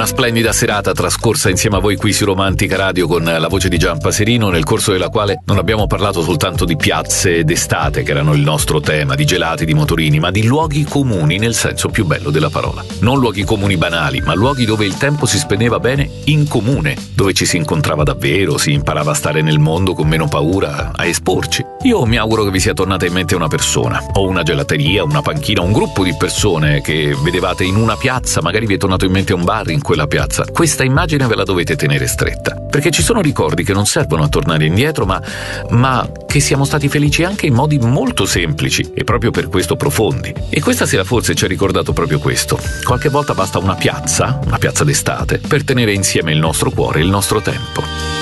splendida serata trascorsa insieme a voi qui su Romantica Radio con la voce di Gian Paserino, nel corso della quale non abbiamo parlato soltanto di piazze d'estate, che erano il nostro tema, di gelati, di motorini, ma di luoghi comuni nel senso più bello della parola. Non luoghi comuni banali, ma luoghi dove il tempo si spendeva bene in comune, dove ci si incontrava davvero, si imparava a stare nel mondo con meno paura, a esporci. Io mi auguro che vi sia tornata in mente una persona, o una gelateria, una panchina, un gruppo di persone che vedevate in una piazza, magari vi è tornato in mente un bar in quella piazza. Questa immagine ve la dovete tenere stretta, perché ci sono ricordi che non servono a tornare indietro, ma che siamo stati felici anche in modi molto semplici e proprio per questo profondi. E questa sera forse ci ha ricordato proprio questo. Qualche volta basta una piazza d'estate, per tenere insieme il nostro cuore e il nostro tempo.